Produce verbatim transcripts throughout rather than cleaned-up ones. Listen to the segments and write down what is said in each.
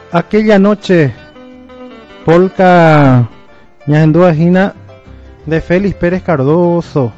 Aquella noche, polka ñahendúa de Félix Pérez Cardoso.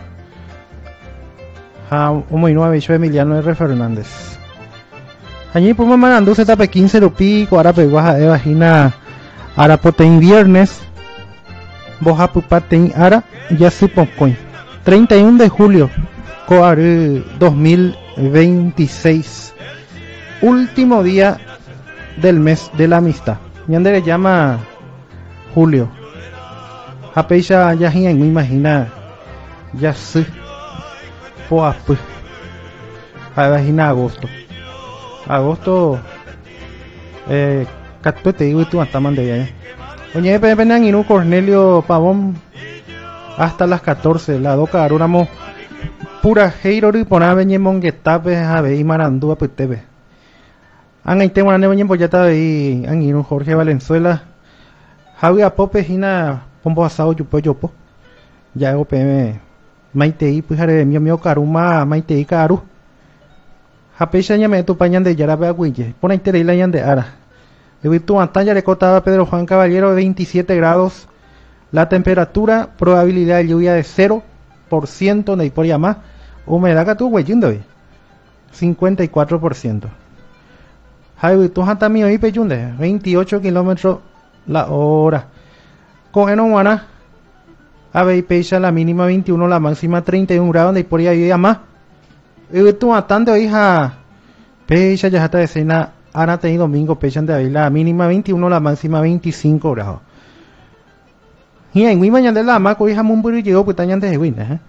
Ha un nueve Emiliano R. Fernández. Allí pues me mandó se tape quince rupico, ahora peguaja de vagina, ahora poten viernes, boja pupaten ara, ya se poncoin. treinta y uno de julio, coar dos mil veintiséis. Último día del mes de la amistad. Ñande le llama Julio. Apeisha ya me imagina ya se poap. A imagina agosto. Agosto eh catete digo tú hasta mande ya. Oye, pepenan y no Cornelio Pavón hasta las catorce, la doca aruramo pura heirori pona veñe monguetape a ver y marandúa putebe. An ahí tengo una neveña pollata de an y no Jorge Valenzuela. Javi a pope hina pombo asado yupo yopo. Ya hago pm maitei pues haré mi mío caruma maitei caru. Hapeisha ñame tu pañan de yarabe agüille. Pona interei la ñan de ara. De tu pantalla le cotaba Pedro Juan Caballero de veintisiete grados. La temperatura, probabilidad de lluvia de cero por ciento, no hay por más. Humedad que tu huellindo hoy. cincuenta y cuatro por ciento. Hay tu hasta mío y peyunde. veintiocho kilómetros la hora. Cogen un guana. A ver, pecha la mínima veintiuno, la máxima treinta y uno grados, no hay por ahí más. Y tu atando hija. Pecha ya hasta de cena. Ahora tenido domingo pechan de ahí la mínima veintiuno, la máxima veinticinco grados. Y en mi mañana de la más hija mumburi llegó pues tañan de win, eh.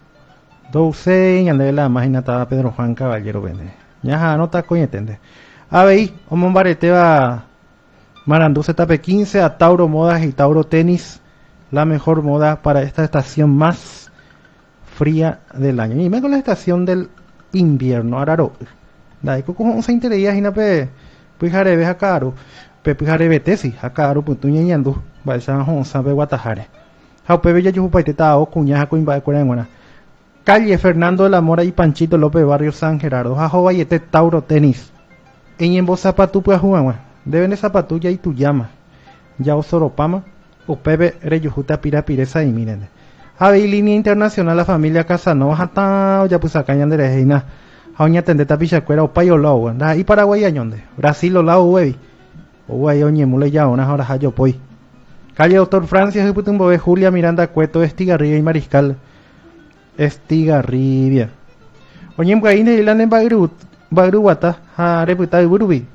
doce ñande de la más inatada Pedro Juan Caballero vende. Ya no está coño entende. A ver, como un barete va Marandú se tape quince a Tauro Modas y Tauro Tenis, la mejor moda para esta estación más fría del año. Y me con la estación del invierno, araro. Dai como se interesa hina pe pues jarebe a caro, pe pues jarebe tesi a caro punto ñeñando, va esa hon sabe guatajare. Jau pe bella yo paite tao cuñaja con va cuarengona. Calle Fernando de la Mora y Panchito López Barrio San Gerardo, jajo vallete Tauro Tenis. En en vos zapatu pues jugar, deben de zapatulla y tu llama. Ya osoropama, o pepe reyujuta pira pireza y miren. Javi línea internacional la familia Casanova hasta ya pues acá de reina. Aña tende tapicha cuera o payo lao, anda y Paraguay añonde. Brasil lo lao webi. O guay oñe mule ya unas horas a yo poi. Calle Doctor Francia Juputumbo de Julia Miranda Cueto Estigarribia y Mariscal Estigarribia. Oñe mgaine ilan en Bagru Bagruata a reputa de Burubi.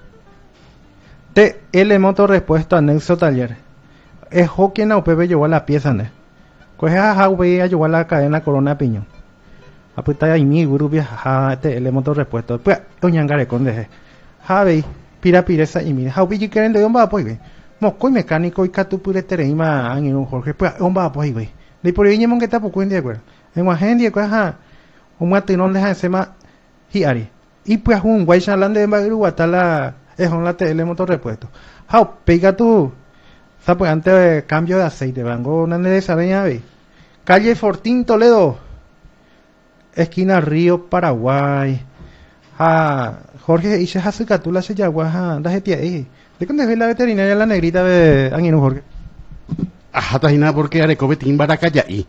T L Moto Respuesto Anexo Taller. Es hoquien a Pepe llevó a la pieza ne. Coge a Jaube a llevar la cadena Corona Piñón. Apuesta y mi grupia ja te el motor repuesto pues doña ngare con deje jabe pira pireza y mira haubi quieren de homba pues mosco mecánico y catu pure tereima en un Jorge pues homba pues güey de por ahí mon que está poco en de acuerdo en una gente que ja un matinón deja se ma hiari y pues un guay chalande de bagru atala es un la el motor repuesto hau pega tu sabe antes de cambio de aceite vango una de esa veña ve calle Fortín Toledo esquina Río Paraguay. Ah, Jorge, y se hace catula se yagua, da jetia ahí. ¿De dónde ve la veterinaria la negrita de Anguino Jorge? Ajá, tajina porque arecobe timbara calla ahí.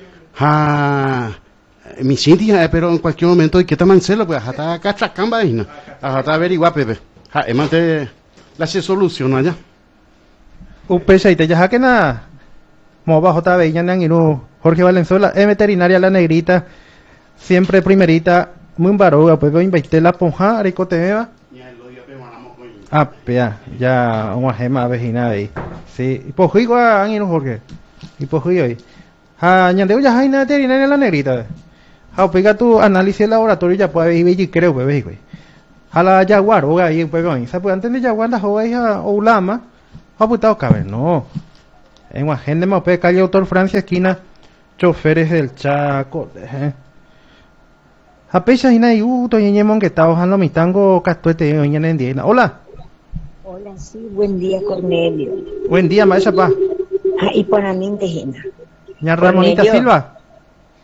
Ah, mi sitio, pero en cualquier momento hay que tomar celo, pues hasta cachacamba ahí, ¿no? Hasta averiguar, pepe. Ah, emante la se soluciona ya. Upesa y te ya que nada. Mo bajo ta veía en Anguino Jorge Valenzuela, es veterinaria la negrita. Siempre primerita, muy baroga, pues voy a invitar la ponja, aricote meva. Ah, pea, ya, una gema vecina ahí. Sí, y pues higo a Ángel Jorge. Y pues higo ahí. Ah, ñandeo ya hay una veterinaria la negrita. Ah, pega tu análisis laboratorio ya puede ver y creo, pues higo ahí. A la jaguar, oiga, ahí, pues ahí. ¿Sabes? Antes de jaguar, la joven a Oulama, ha putado caber, no. En una gente más, pues calle Autor Francia, esquina, choferes del Chaco, eh. A pecha y nay uto y ñemon que está bajando mi tango castuete y ñen en día. Hola. Hola, sí, buen día, Cornelio. Buen día, maestra pa. Ah, y por aminte Gena. Ña Ramonita Silva.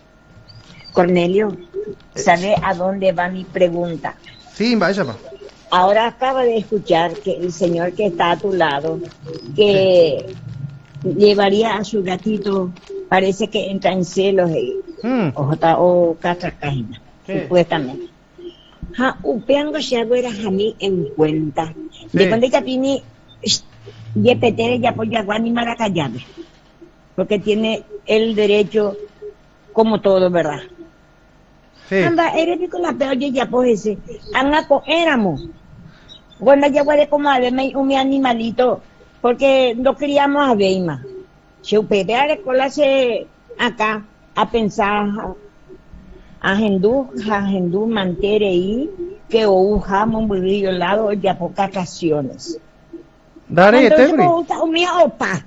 Cornelio, ¿sabe a dónde va mi pregunta? Sí, maestra pa. ahora acaba de escuchar que el señor que está a tu lado, que llevaría a su gatito, parece que entra en celos eh, Hmm. o jota o catracajina, ¿Qué? supuestamente. Ja, upeango shagüera jami en cuenta. Sí. De cuando ella pini, yepetere ya por yaguani maracayame. Porque tiene el derecho, como todo, ¿verdad? Sí. Anda, eres pico la peor ya pues ese. Angaco éramos. Bueno, ya huele como a verme un animalito, porque no criamos a Beima. Si usted ve a la escuela se acá a pensar a Hendú, a Hendú mantere y que o jamón burrillo lado ya por vacaciones. Dare, Entonces, este, como está un mía opa.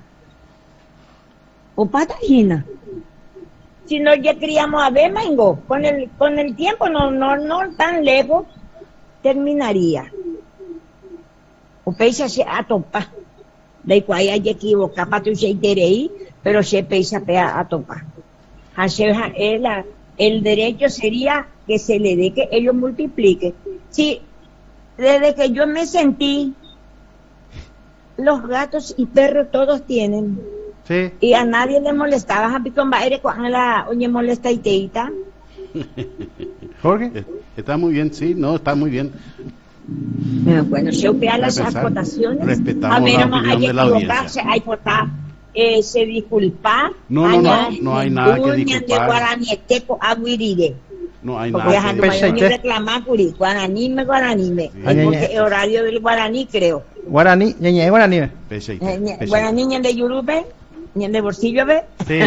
Opa tajina. Si no ya criamos a ver, mango, con el, con el tiempo, no, no, no tan lejos, terminaría. O peisa se atopa. De cual hay equivocar para tu se interei, pero se peisa pea atopa. Hacer el, el derecho sería que se le dé que ellos multipliquen. Sí, desde que yo me sentí, los gatos y perros todos tienen. Sí. Y a nadie le molestaba, a Picón Baere, cuando la oye molesta y teita. Jorge. Eh, Está muy bien, sí, no, está muy bien. Bueno, se opea las Para empezar, acotaciones. respetamos A ver, la no opinión hay de la equivocarse, audiencia. hay portar, eh, se disculpa. No, no, no, no hay nada que de disculpar. guaranieteco aguirire. No hay Porque nada dejan que de Pecha y mayor té. reclamar curi, guaranime, guaranime. Sí. Es Ay, ay, porque ay. el horario del guaraní, creo. Guaraní, ñeñe, guaraní. ve. Pese y Eh, te- ñe- pese y Guaraní, ñe de yurupe, ñe de bolsillo, ve. Sí.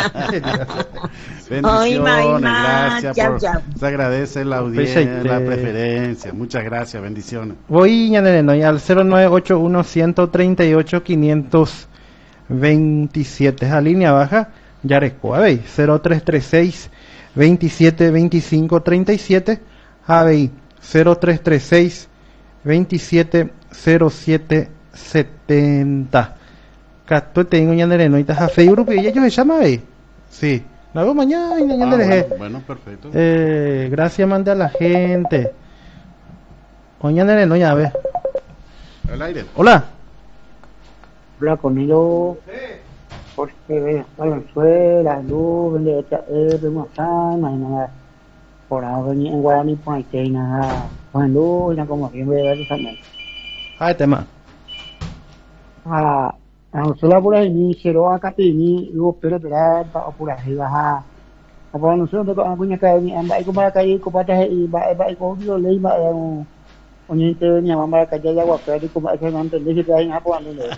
Ay, ma, ay, Bendiciones, ma, gracias chao, por, chao. se agradece la Pese y audiencia, te- la preferencia, muchas gracias, bendiciones. Voy, ñanene, al cero nueve ocho uno, uno tres ocho, cinco dos siete. A línea baja, Yaresco. A ver, cero tres tres seis, veintisiete veinticinco treinta y siete. A ver, cero tres tres seis, veintisiete cero siete setenta. Cato tengo ñanere, no a Facebook y ellos se llaman ahí. Sí. Lo hago mañana y Ah, ñanere. bueno, bueno, perfecto. Eh, gracias, mande a la gente. Oñanere, no, ya a ver. Al aire. Hola. Habla con ellos porque ve Venezuela, luz, vende esta eh, vemos acá, imagina por ahí venía en Guaraní por ahí que nada, con luz, ya como siempre de ver también. Ay, tema. Ah, a nosotros por ahí ni quiero acá ni luego pero pero por ahí baja. Apa nosotros to punya kai ni anda ikut para kai ikut pada i ba ba ikut dia lei ba yang onye te ni mama ka ja wa ka ikut ba ka nanti ni kai apa anu le.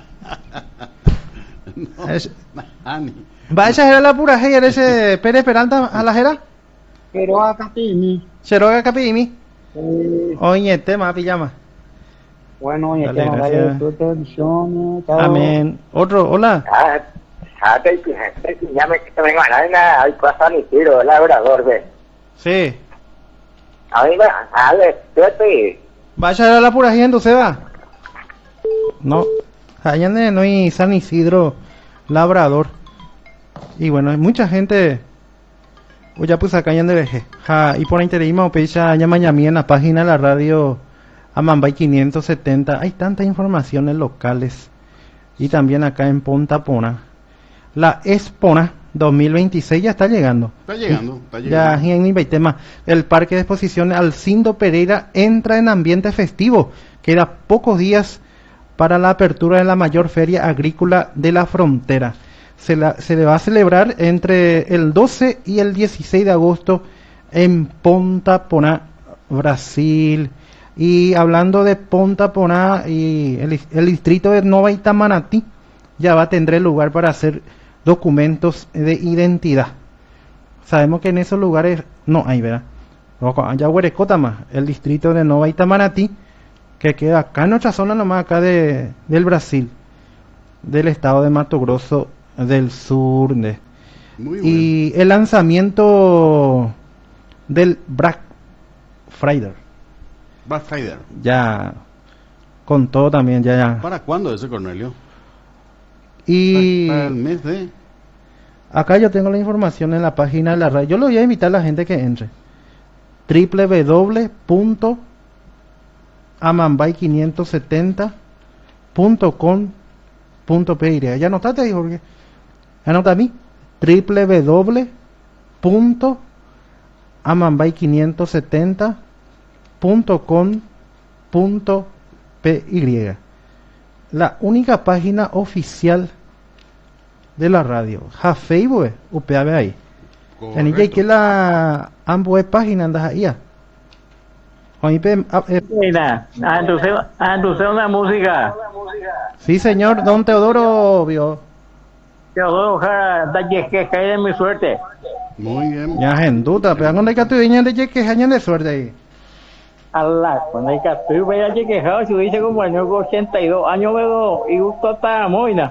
No, Es- Ani. ¿Va a exagerar la pura hey, eres ese Pérez Peralta a la jera? Pero acá ni Cheroga Capimi. eh, Oye, tema, pijama. bueno, ya Dale, te gracias. vale tu bendiciones, chao. Amén. Otro, hola. Ah, ah, te, te, te, ya me, te vengo a nada, hay cosas ni tiro, el labrador, ve. Sí. A mí, va, a ver, yo estoy, ¿Va a exagerar la pura gente, se va? No. Allá no hay San Isidro Labrador. Y bueno, hay mucha gente. Pues ya pues acá ya de ja, y por interés o pecha ya mañana en la página de la radio Amambay quinientos setenta. Hay tantas informaciones locales. Y también acá en Ponta Pona. La Espona dos mil veintiséis ya está llegando. Está llegando, está Ya, llegando. en mi tema, el Parque de Exposiciones Alcindo Pereira entra en ambiente festivo. Queda pocos días para la apertura de la mayor feria agrícola de la frontera. Se, la, se le va a celebrar entre el doce y el dieciséis de agosto en Ponta Poná, Brasil. Y hablando de Ponta Poná y el, el distrito de Nova Itamanatí, ya va a tener lugar para hacer documentos de identidad. Sabemos que en esos lugares no hay, ¿verdad? Allá Huerecotama, el distrito de Nova Itamanatí, que queda acá en nuestra zona nomás acá de, del Brasil, del estado de Mato Grosso del sur. De, Muy bueno. y el lanzamiento del Black Friday, Black Friday. ya con todo también, ya, ya. ¿Para cuándo ese, Cornelio? Y Para el mes de... acá yo tengo la información en la página de la radio. Yo le voy a invitar a la gente que entre. w w w punto amambay quinientos setenta punto com punto p y. Ya anotaste ahí, Jorge. Anota a mí. w w w punto amambay quinientos setenta punto com punto p y. La única página oficial de la radio. Ja Facebook, upea ahí. En ella que la ambos páginas andas ahí. Mira, entonces, entonces una música. Sí, señor, don Teodoro vio. Teodoro Jara, da que cae de mi suerte. Muy bien. Ya en duda, pero ¿dónde que tú viñas de que hayan de suerte ahí? Allah, cuando hay que estoy vaya que quejado, si dice como año ochenta y dos años veo y gusto para moina.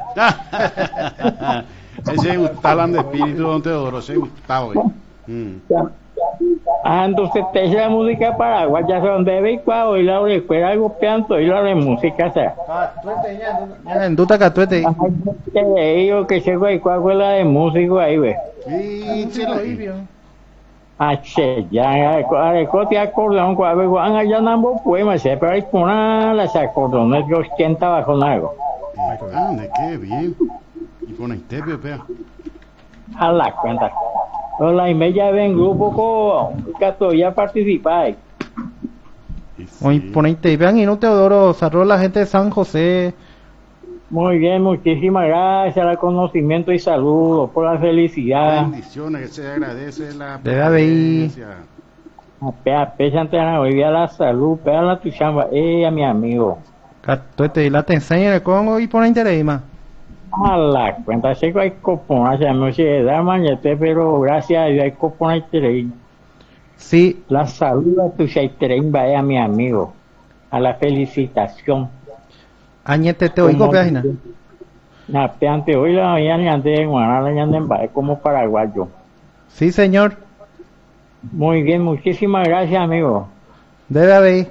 Ese Gustavo de espíritu, don Teodoro, ese Gustavo. Mm. Ah, entonces te hice la música paraguaya, donde debe ir para oír la escuela algo pianto y la de música, o sea. Ya en duda que tú te. Que digo que se fue cuál la de músico ahí, ve. Sí, sí lo vio. Ah, che, ya, a coti acordeón, cuál ve, han allá nambo poema, se pero hay una las acordeones de ochenta bajo algo. Grande, qué bien. Y con este pea. A la cuenta. Hola, y me llave en grupo con que todavía participáis. Hoy ponete vean y no Teodoro, saludos a la gente de San José. Muy bien, muchísimas gracias al conocimiento y saludos por la felicidad. Bendiciones, que se agradece la debe haber. Pea, pesa antes de hoy día la salud, pea la tu chamba, eh, a mi amigo. Catuete, y la te enseña el Congo y pone interés más. A la cuenta, sé que hay copón, o sea, no sé, da mañete, pero gracias a Dios hay copón a interés. Sí. La salud a tu interés, vaya a mi amigo. A la felicitación. Añete te oigo, página. Na peante hoy la mañana antes de Guanara, como paraguayo. Sí, señor. Muy bien, muchísimas gracias, amigo. Debe haber.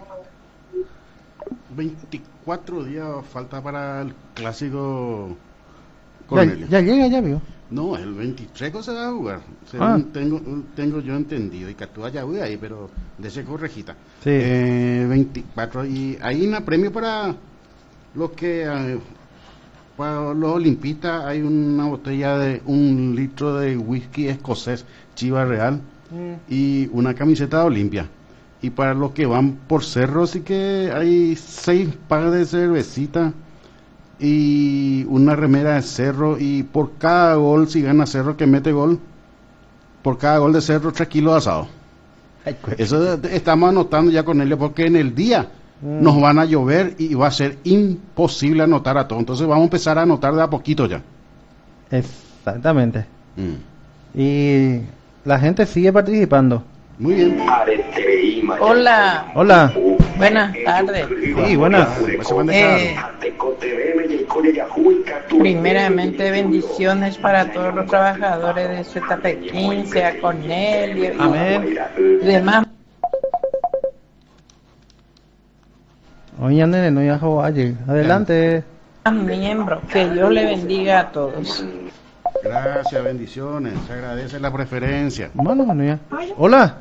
veinticuatro días falta para el clásico Cornelio. Ya, ya llega, ya vio. No, el veintitrés se va a jugar. Según Ah. tengo, tengo yo entendido. Y que tú allá voy ahí, pero de ese correjita. Sí. Eh, veinticuatro. Y hay un premio para los que. Eh, para los olimpistas hay una botella de un litro de whisky escocés Chiva Real mm. y una camiseta de Olimpia. Y para los que van por cerro, sí que hay seis pagas de cervecita y una remera de cerro. Y por cada gol, si gana cerro que mete gol, por cada gol de cerro, tres kilos de asado. Ay, eso estamos anotando ya con él, porque en el día mm. nos van a llover y va a ser imposible anotar a todo. Entonces vamos a empezar a anotar de a poquito ya. Exactamente. Mm. Y la gente sigue participando. Muy bien. Hola. Hola. Buenas tardes. Sí, buenas. Eh, primeramente, bendiciones para todos los trabajadores de Z P quince, a Cornelio Amén. y demás. Oye, nene, no ya ayer. Adelante. Miembros, que Dios le bendiga a todos. Gracias, bendiciones. Se agradece la preferencia. Bueno, bueno, ya. Hola.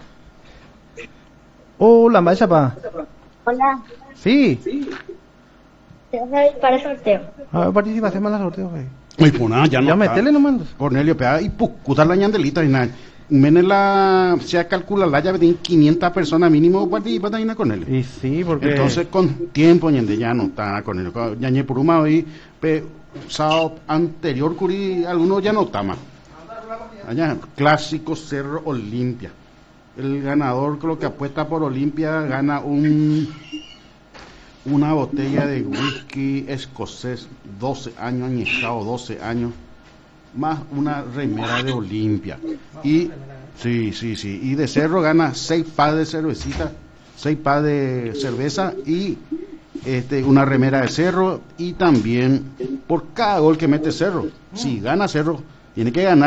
Hola, vaya pa. Hola. Sí. Te vas a ir para el sorteo. A ver, participa, hacemos el sorteo, güey. Ay, pues nada, ya no. Ya metele nomás. Cornelio, pega y pucutar la ñandelita y nada. Menos la, se calcula la llave de quinientas personas mínimo participan ahí na Cornelio. Y sí, porque. Entonces, con tiempo, ñande, ya no está Cornelio. Ñañe por un hoy, pe, sábado anterior, curi, algunos ya no está más. Allá, clásico Cerro Olimpia. El ganador, creo que apuesta por Olimpia, gana un una botella de whisky escocés, doce años, añejado, doce años, más una remera de Olimpia. Y, sí, sí, sí, y de Cerro gana seis pas de cervecita, seis pas de cerveza y este una remera de Cerro, y también por cada gol que mete Cerro, si gana Cerro, tiene que ganar